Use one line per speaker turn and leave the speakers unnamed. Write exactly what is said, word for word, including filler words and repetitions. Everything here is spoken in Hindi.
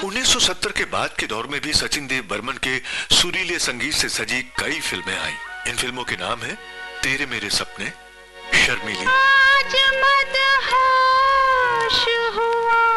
उन्नीस सौ सत्तर के बाद के दौर में भी सचिन देव बर्मन के सुरीले संगीत से सजी कई फिल्में आई। इन फिल्मों के नाम है तेरे मेरे सपने, शर्मीली,